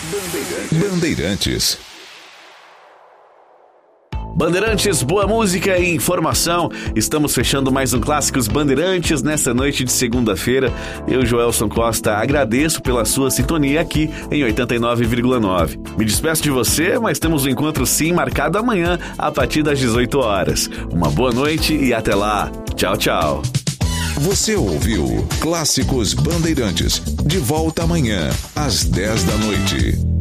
Bandeirantes. Bandeirantes, boa música e informação. Estamos fechando mais um Clássicos Bandeirantes nesta noite de segunda-feira. Eu, Joelson Costa, agradeço pela sua sintonia aqui em 89,9. Me despeço de você, mas temos um encontro sim marcado amanhã a partir das 18 horas. Uma boa noite e até lá. Tchau, tchau. Você ouviu Clássicos Bandeirantes. De volta amanhã, às 10 da noite.